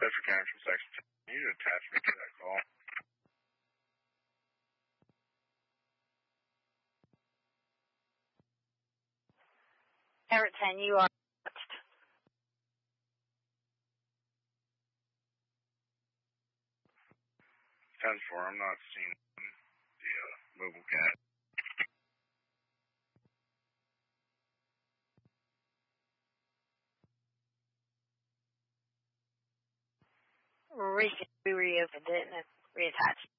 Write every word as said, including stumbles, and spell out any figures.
Bedford County from Section ten. You need to attach me to that call. Everett ten, you are ten four, I'm not seeing the uh, mobile cat. recently reopened it and it's reattached.